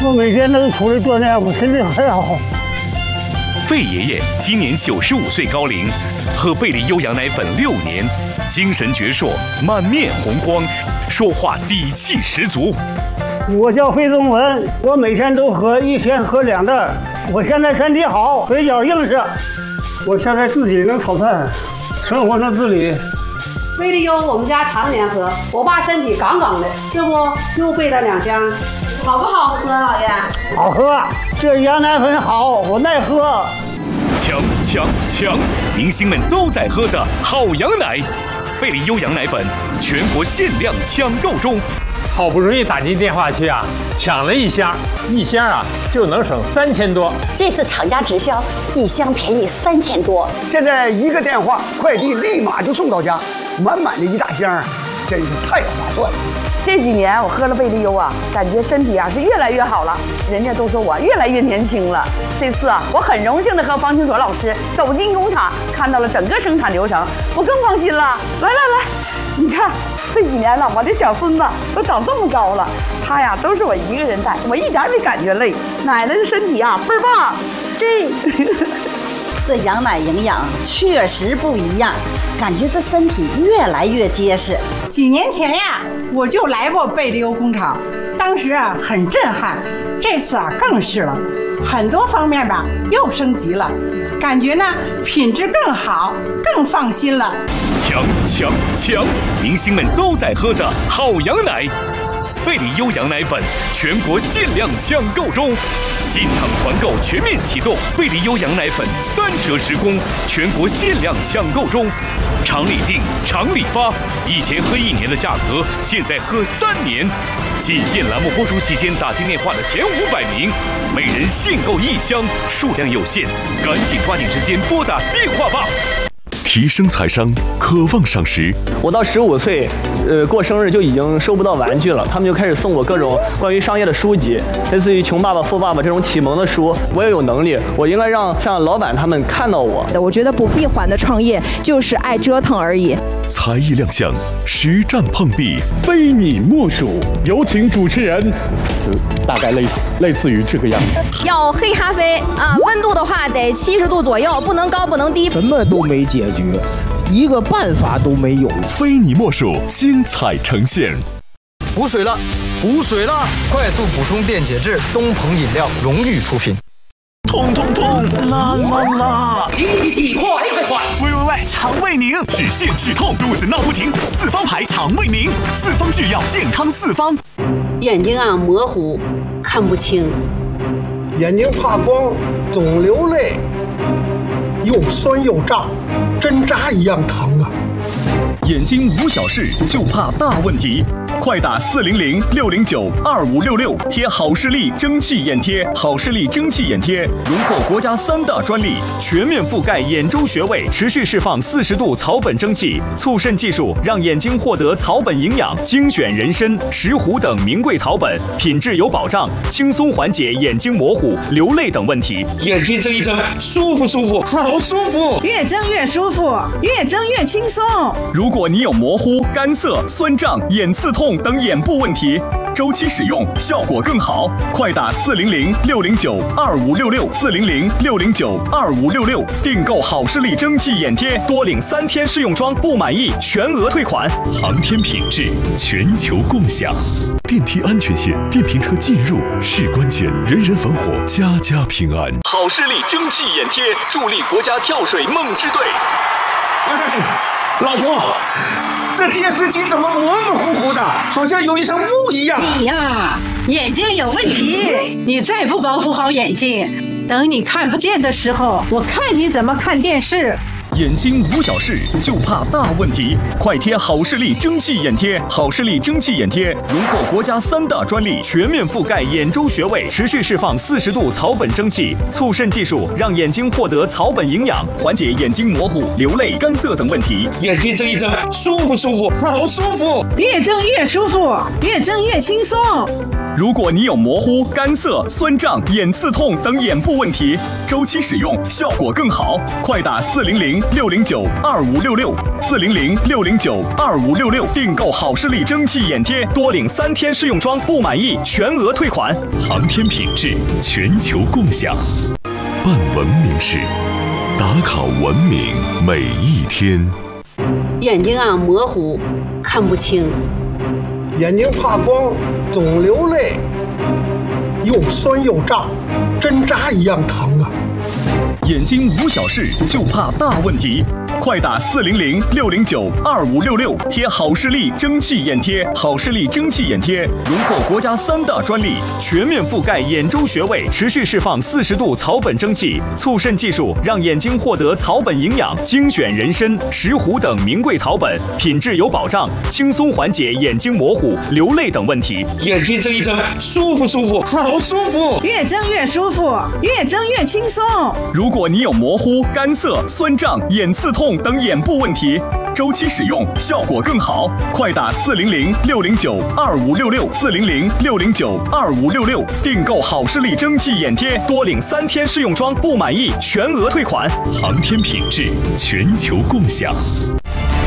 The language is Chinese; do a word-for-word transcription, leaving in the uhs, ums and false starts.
我每天都出来锻炼，我身体很好。 费爷爷今年九十五岁高龄，喝贝利优羊奶粉六年，精神矍铄，满面红光，说话底气十足。 我叫费宗文，我每天都喝，一天喝两袋。我现在身体好，腿脚硬实，我现在自己能炒菜，生活能自理。 贝利优我们家常年喝，我爸身体杠杠的，这不又备了两箱，好不好喝，老爷？ 好喝，这羊奶粉好，我耐喝。 强强强！明星们都在喝的好羊奶，贝利优羊奶粉全国限量抢购中。 好不容易打进电话去啊，抢了一箱，一箱啊就能省三千多。 这次厂家直销，一箱便宜三千多。 现在一个电话，快递立马就送到家，满满的一大箱，真是太划算了。 这几年我喝了贝利优啊，感觉身体啊是越来越好了，人家都说我越来越年轻了。这次啊，我很荣幸的和方清卓老师走进工厂，看到了整个生产流程，我更放心了。来来来，你看这几年了，我的小孙子都长这么高了，他呀都是我一个人带，我一点没感觉累。奶奶的身体啊倍儿棒，这这羊奶营养确实不一样，感觉这身体越来越结实。 几年前呀，我就来过贝利优工厂，当时啊很震撼，这次啊更是了，很多方面吧又升级了，感觉呢品质更好，更放心了。 强强强！明星们都在喝的好羊奶，贝利优羊奶粉全国限量抢购中，进场团购全面启动，贝利优羊奶粉三折时供，全国限量抢购中，厂里订，厂里发，以前喝一年的价格，现在喝三年。仅限栏目播出期间打进电话的前五百名，每人限购一箱，数量有限，赶紧抓紧时间拨打电话吧。 提升财商，渴望赏识。 我到十五岁，呃，过生日就已经收不到玩具了，他们就开始送我各种关于商业的书籍，类似于《穷爸爸富爸爸》这种启蒙的书。我也有能力，我应该让像老板他们看到我。 我觉得不闭环的创业就是爱折腾而已。 才艺亮相，实战碰壁， 非你莫属。有请主持人，就大概类似类似于这个样子。 要黑咖啡啊，温度的话得七十度左右，不能高不能低。 什么都没解决，一个办法都没有。 非你莫属，精彩呈现。 补水了，补水了！快速补充电解质，东鹏饮料荣誉出品。 痛痛痛，啦啦啦！ 急急急，快快快！ 喂喂喂，肠胃宁，止泻止痛，肚子闹不停，四方牌肠胃宁，四方制药，健康四方。 眼睛啊模糊，看不清， 眼睛怕光，总流泪， 又酸又胀，针扎一样疼啊！ 眼睛无小事，就怕大问题。快打四零零六零九二五六六，贴好视力蒸汽眼贴，好视力蒸汽眼贴荣获国家三大专利，全面覆盖眼周穴位，持续释放四十度草本蒸汽，促渗技术让眼睛获得草本营养，精选人参、石斛等名贵草本，品质有保障，轻松缓解眼睛模糊、流泪等问题。 眼睛睁一睁，舒服舒服，好舒服， 越睁越舒服，越睁越轻松。 如果你有模糊、干涩、酸胀、眼刺痛等眼部问题，周期使用效果更好。快打四零零六零九二五六六四零零六零九二五六六，订购好视力蒸汽眼贴，多领三天试用装，不满意全额退款。航天品质，全球共享。电梯安全线，电瓶车进入是关键，人人防火，家家平安。好视力蒸汽眼贴，助力国家跳水梦之队。 老婆，这电视机怎么模模糊糊的，好像有一层雾一样？ 你呀，眼睛有问题，你再不保护好眼睛，等你看不见的时候，我看你怎么看电视。 眼睛无小事，就怕大问题。快贴好视力蒸汽眼贴，好视力蒸汽眼贴荣获国家三大专利，全面覆盖眼周穴位，持续释放四十度草本蒸汽，促渗技术让眼睛获得草本营养，缓解眼睛模糊、流泪、干涩等问题。 眼睛睁一睁，舒服舒服，好舒服， 越睁越舒服，越睁越轻松。 如果你有模糊、干涩、酸胀、眼刺痛等眼部问题，周期使用效果更好。快打四零零六零九二五六六四零零六零九二五六六订购好视力蒸汽眼贴，多领三天试用装，不满意全额退款。 航天品质，全球共享。办文明事，打卡文明每一天。 眼睛啊模糊，看不清。 眼睛怕光，总流泪，又酸又胀，针扎一样疼啊！ 眼睛无小事，就怕大问题。快打四零零六零九二五六六贴好视力蒸汽眼贴，好视力蒸汽眼贴荣获国家三大专利，全面覆盖眼周穴位，持续释放四十度草本蒸汽，促渗技术让眼睛获得草本营养，精选人参、石斛等名贵草本，品质有保障，轻松缓解眼睛模糊、流泪等问题。 眼睛睁一睁，舒服舒服，好舒服， 越睁越舒服，越睁越轻松。 如果你有模糊、干涩、酸胀、眼刺痛等眼部问题，周期使用效果更好，快打四零零六零九二五六六四零零六零九二五六六订购好视力蒸汽眼贴，多领三天试用装，不满意全额退款。 航天品质，全球共享。